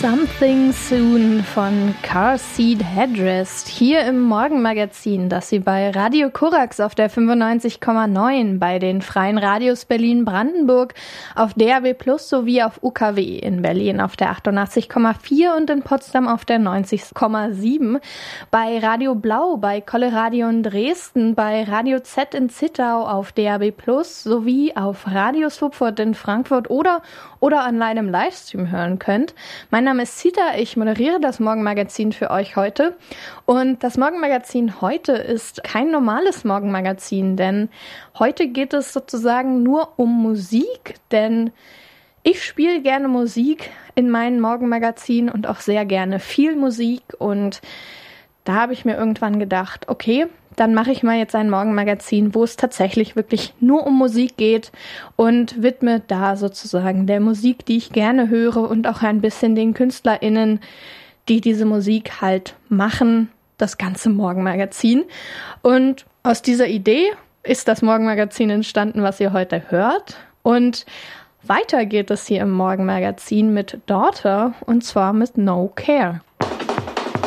Something Soon von Car Seat Headrest hier im Morgenmagazin, das Sie bei Radio Korax auf der 95,9, bei den Freien Radios Berlin-Brandenburg, auf DAB+ sowie auf UKW in Berlin auf der 88,4 und in Potsdam auf der 90,7, bei Radio Blau, bei Kolle Radio in Dresden, bei Radio Z in Zittau auf DAB+ sowie auf Radio Swupfurt in Frankfurt oder online im Livestream hören könnt. Mein Name ist Zita, ich moderiere das Morgenmagazin für euch heute. Und das Morgenmagazin heute ist kein normales Morgenmagazin, denn heute geht es sozusagen nur um Musik, denn ich spiele gerne Musik in meinem Morgenmagazin und auch sehr gerne viel Musik. Und da habe ich mir irgendwann gedacht, okay, dann mache ich mal jetzt ein Morgenmagazin, wo es tatsächlich wirklich nur um Musik geht und widme da sozusagen der Musik, die ich gerne höre und auch ein bisschen den KünstlerInnen, die diese Musik halt machen, das ganze Morgenmagazin. Und aus dieser Idee ist das Morgenmagazin entstanden, was ihr heute hört. Und weiter geht es hier im Morgenmagazin mit Daughter und zwar mit No Care.